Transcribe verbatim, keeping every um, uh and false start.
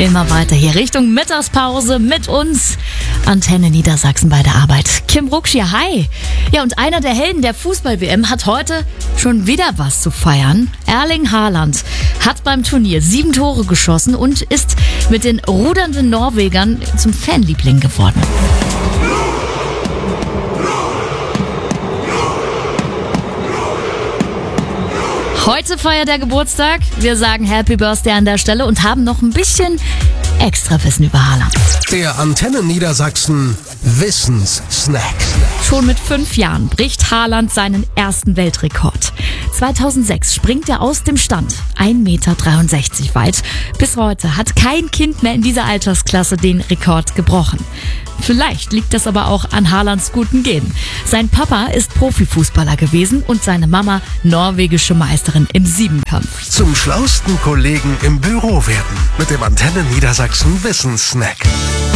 Immer weiter hier Richtung Mittagspause mit uns. Antenne Niedersachsen bei der Arbeit. Kim Rucksch, hi. Ja, und einer der Helden der Fußball-W M hat heute schon wieder was zu feiern. Erling Haaland hat beim Turnier sieben Tore geschossen und ist mit den rudernden Norwegern zum Fanliebling geworden. Heute feiert der Geburtstag. Wir sagen Happy Birthday an der Stelle und haben noch ein bisschen extra Wissen über Haaland. Der Antenne Niedersachsen Wissenssnack. Schon mit fünf Jahren bricht Haaland seinen ersten Weltrekord. zweitausendsechs springt er aus dem Stand, ein Meter dreiundsechzig weit. Bis heute hat kein Kind mehr in dieser Altersklasse den Rekord gebrochen. Vielleicht liegt das aber auch an Haalands guten Genen. Sein Papa ist Profifußballer gewesen und seine Mama norwegische Meisterin im Siebenkampf. Zum schlausten Kollegen im Büro werden mit dem Antenne Niedersachsen Wissenssnack.